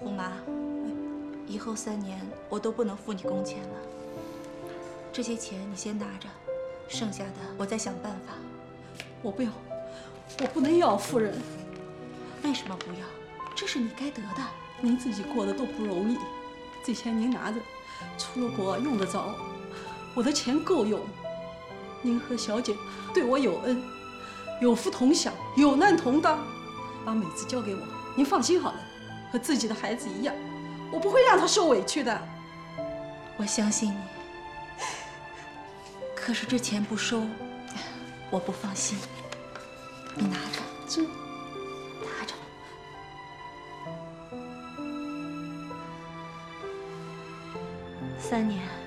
胡妈，以后3年我都不能付你工钱了。这些钱你先拿着，剩下的我再想办法。 我不要，我不能要，夫人。 为什么不要？这是你该得的。 您自己过得都不容易，这钱您拿着，出了国用得着。我的钱够用。您和小姐对我有恩，有福同享，有难同当。把美子交给我，您放心好了，和自己的孩子一样，我不会让她受委屈的。 我相信你，可是这钱不收，我不放心。你拿着， 这拿着。3年。